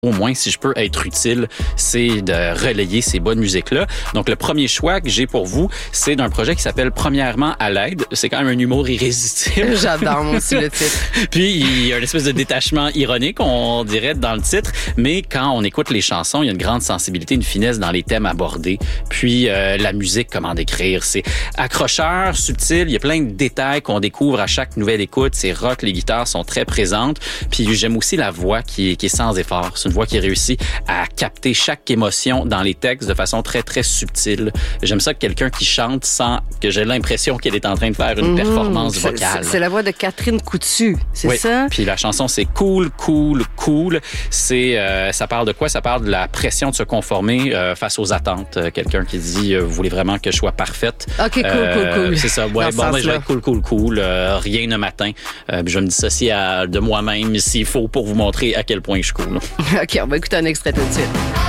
au moins, si je peux être utile, c'est de relayer ces bonnes musiques-là. Donc, le premier choix que j'ai pour vous, c'est d'un projet qui s'appelle Premièrement à l'aide. C'est quand même un humour irrésistible. J'adore, moi aussi, le titre. Puis, il y a une espèce de détachement ironique, on dirait, dans le titre. Mais quand on écoute les chansons, il y a une grande sensibilité, une finesse dans les thèmes abordés. Puis, la musique, comment décrire? C'est accrocheur, subtil. Il y a plein de détails qu'on découvre à chaque nouvelle écoute. C'est rock, les guitares sont très présentes. Puis, j'aime aussi la voix qui est sans effort. C'est une voix qui réussit à capter chaque émotion dans les textes de façon très, très subtile. J'aime ça que quelqu'un qui chante sans que j'ai l'impression qu'elle est en train de faire une performance vocale. C'est la voix de Catherine Coutu, c'est ça? Puis la chanson, c'est Cool, cool, cool. Ça parle de quoi? Ça parle de la pression de se conformer face aux attentes. Quelqu'un qui dit, vous voulez vraiment que je sois parfaite. OK, cool. C'est ça. Ouais, bon, je vais être cool. Rien ne m'atteint. Je vais me dissocier de moi-même s'il faut pour vous montrer à quel point je suis cool. OK, on va écouter un extrait tout de suite.